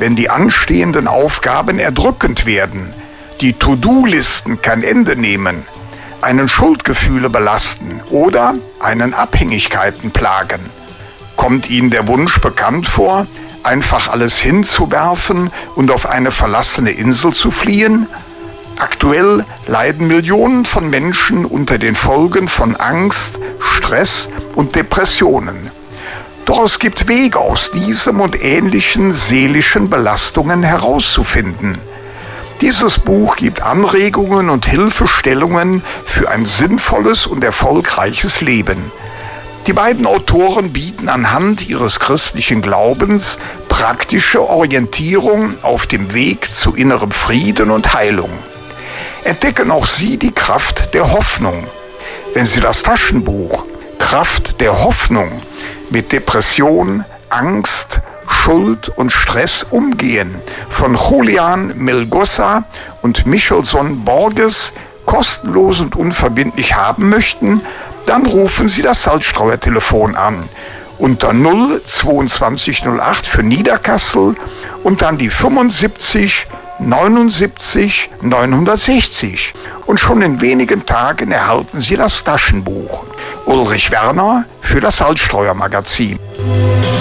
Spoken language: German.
wenn die anstehenden Aufgaben erdrückend werden, die To-Do-Listen kein Ende nehmen, einen Schuldgefühle belasten oder einen Abhängigkeiten plagen? Kommt Ihnen der Wunsch bekannt vor, einfach alles hinzuwerfen und auf eine verlassene Insel zu fliehen? Aktuell leiden Millionen von Menschen unter den Folgen von Angst, Stress und Depressionen. Doch es gibt Wege aus diesem und ähnlichen seelischen Belastungen herauszufinden. Dieses Buch gibt Anregungen und Hilfestellungen für ein sinnvolles und erfolgreiches Leben. Die beiden Autoren bieten anhand ihres christlichen Glaubens praktische Orientierung auf dem Weg zu innerem Frieden und Heilung. Entdecken auch Sie die Kraft der Hoffnung. Wenn Sie das Taschenbuch Kraft der Hoffnung mit Depression, Angst, Schuld und Stress umgehen von Julian Melgosa und Michelson Borges kostenlos und unverbindlich haben möchten, dann rufen Sie das Salzstreuer-Telefon an unter 02208 für Niederkassel und dann die 75 79 960 und schon in wenigen Tagen erhalten Sie das Taschenbuch. Ulrich Werner für das Salzstreuer-Magazin.